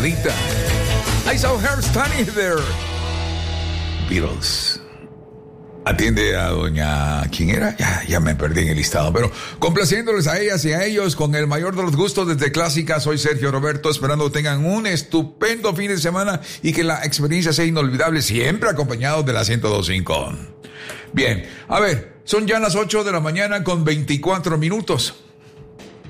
calladita. I saw her standing there. Beatles. Atiende a doña... ¿Quién era? Ya me perdí en el listado. Pero complaciéndoles a ellas y a ellos con el mayor de los gustos desde Clásica. Soy Sergio Roberto, esperando que tengan un estupendo fin de semana y que la experiencia sea inolvidable, siempre acompañados de la 102.5. Bien, a ver, son ya las 8 de la mañana con 24 minutos.